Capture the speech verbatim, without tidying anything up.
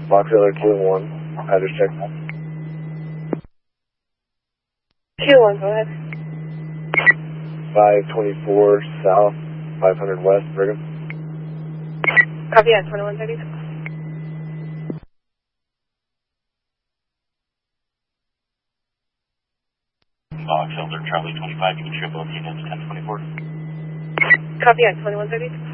Fox Elder two one, address check. two one, go ahead. five twenty-four South, five hundred West, Brigham. Copy at twenty-one thirty. Fox Elder Charlie twenty-five, you can triple units ten twenty-four. Copy at twenty-one thirty.